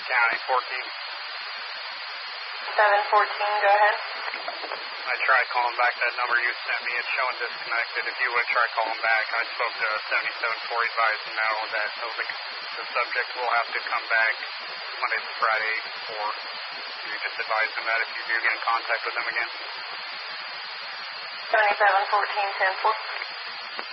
County, 14. 714, go ahead. I tried calling back that number you sent me. It's showing disconnected. If you would try calling back, I spoke to 77 advised to know that the subject will have to come back Monday to Friday, or you just advise them that if you do get in contact with them again. 7714, 10-4.